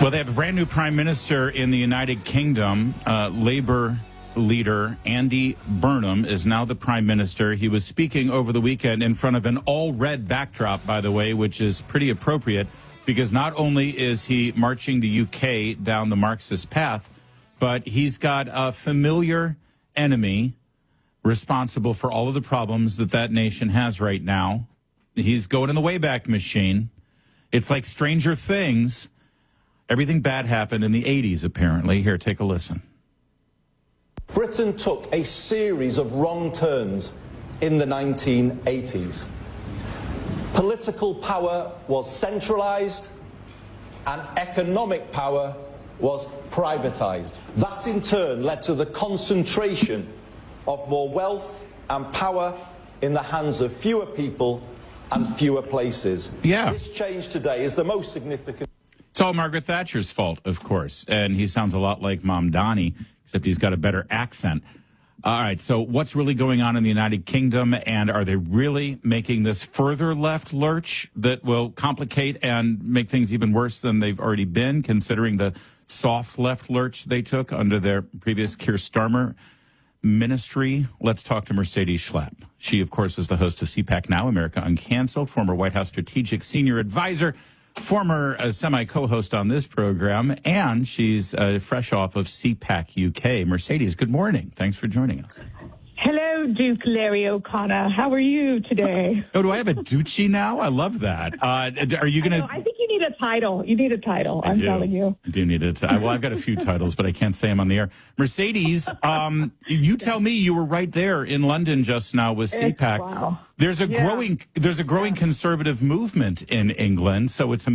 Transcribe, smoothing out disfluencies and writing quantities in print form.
Well, they have a brand new prime minister in the United Kingdom. Labour leader Andy Burnham is now the prime minister. He was speaking over the weekend in front of an all-red backdrop, by the way, which is pretty appropriate because not only is he marching the UK down the Marxist path, but he's got a familiar enemy responsible for all of the problems that nation has right now. He's going in the Wayback Machine. It's like Stranger Things. Everything bad happened in the 80s, apparently. Here, take a listen. Britain took a series of wrong turns in the 1980s. Political power was centralised and economic power was privatised. That in turn led to the concentration of more wealth and power in the hands of fewer people and fewer places. Yeah. This change today is the most significant. It's all Margaret Thatcher's fault, of course. And he sounds a lot like Mom Donnie, except he's got a better accent. All right, so what's really going on in the United Kingdom, and are they really making this further left lurch that will complicate and make things even worse than they've already been, considering the soft left lurch they took under their previous Keir Starmer ministry? Let's talk to Mercedes Schlapp. She, of course, is the host of CPAC Now, America Uncanceled, former White House strategic senior advisor, former semi-co-host on this program, and she's fresh off of CPAC UK. Mercedes, good morning. Thanks for joining us. Hello, Duke Larry O'Connor. How are you today? Oh, do I have a Ducci now? I love that. Are you going to... I think you need a title. You need a title, I'm telling you. I do need a title. Well, I've got a few titles, but I can't say them on the air. Mercedes, you tell me, you were right there in London just now with CPAC. Wow. There's a growing conservative movement in England, so it's